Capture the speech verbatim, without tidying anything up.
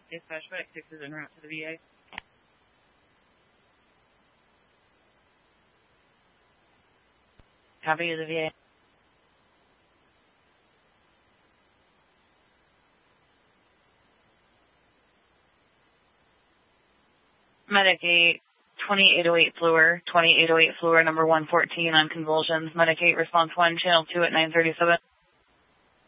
Dispatch Medic six is en route to the V A. Copy to the V A. Medic eight, twenty-eight oh eight Fluor, twenty-eight oh eight Fluor, number one fourteen on convulsions. Medic eight, response one, channel two at nine thirty-seven.